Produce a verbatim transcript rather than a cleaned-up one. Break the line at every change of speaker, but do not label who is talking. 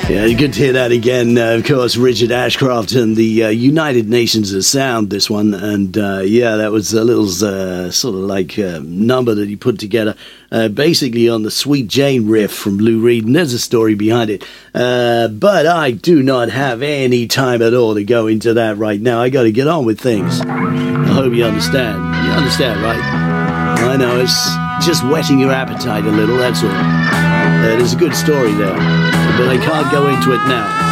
Yeah, you could hear that again. Uh, of course, Richard Ashcroft and the uh, United Nations of Sound, this one. And uh, yeah, that was a little uh, sort of like uh, number that he put together, uh, basically on the Sweet Jane riff from Lou Reed. And there's a story behind it. Uh, but I do not have any time at all to go into that right now. I got to get on with things. I hope you understand. You understand, right? I know, it's just whetting your appetite a little, that's all. Uh, there's a good story there, but I can't go into it now.